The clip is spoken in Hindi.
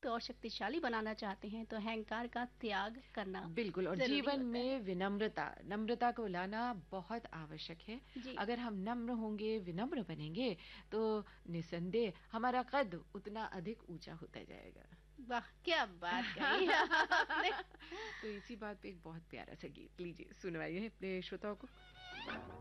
मजबूत और शक्तिशाली बनाना चाहते हैं तो अहंकार का त्याग करना बिल्कुल, और ज़रूरी जीवन होता है। में नम्रता को लाना बहुत आवश्यक है। जी। अगर हम नम्र होंगे, विनम्र बनेंगे, तो निसंदेह हमारा कद उतना अधिक ऊँचा होता जाएगा। वाह! क्या बात कही आपने। तो इसी बात पे एक बहुत प्यारा सा गीत लीजिए, सुनवाइए अपने श्रोताओं को।